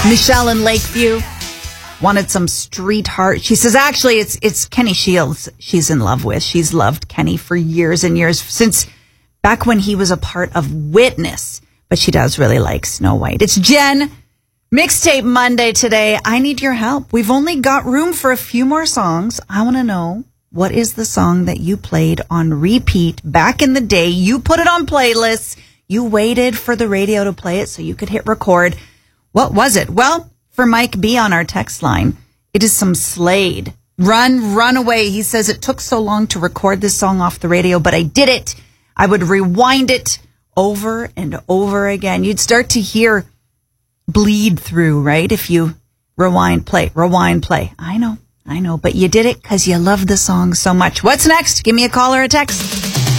Michelle in Lakeview wanted some Street Heart. She says, actually, it's Kenny Shields she's in love with. She's loved Kenny for years and years, since back when he was a part of Witness. But she does really like Snow White. It's Jen. Mixtape Monday today. I need your help. We've only got room for a few more songs. I want to know, what is the song that you played on repeat back in the day? You put it on playlists. You waited for the radio to play it so you could hit record. What was it? Well, for Mike B on our text line, it is some Slade. Run Away. He says, it took so long to record this song off the radio, but I did it. I would rewind it over and over again. You'd start to hear bleed through, right? If you rewind, play. I know, but you did it because you love the song so much. What's next? Give me a call or a text.